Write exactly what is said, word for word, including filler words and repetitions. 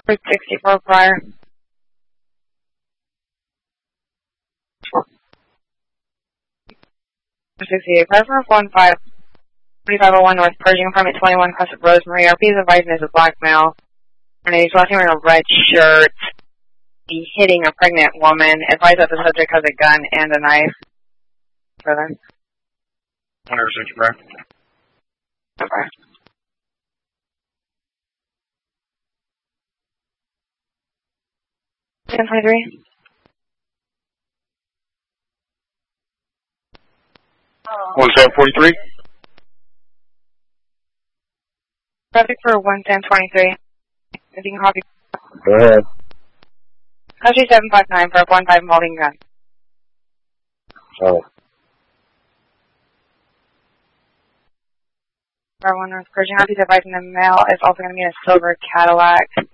sixty-four prior. sixty-eight, prior for one five, twenty-five oh one North Pershing, apartment twenty-one, Crescent Rosemary. R P is advising there's a black male. And he's walking wearing a red shirt. He's hitting a pregnant woman. Advise that the subject has a gun and a knife. Further. one hundred six, prior. Okay. ten twenty-three. one seven forty-three. Traffic for one ten twenty-three. If you can copy. Go ahead. Country seven five nine for one five holding gun. Oh. For one North Pershing, Happy's advising the male is also going to be in a silver Cadillac.